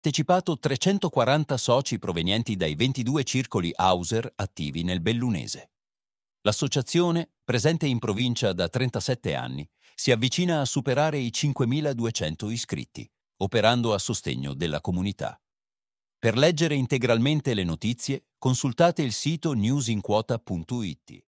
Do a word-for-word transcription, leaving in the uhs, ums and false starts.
partecipato trecentoquaranta soci provenienti dai ventidue circoli Hauser attivi nel Bellunese. L'associazione, presente in provincia da trentasette anni, si avvicina a superare i cinquemiladuecento iscritti, operando a sostegno della comunità. Per leggere integralmente le notizie, consultate il sito newsinquota punto it.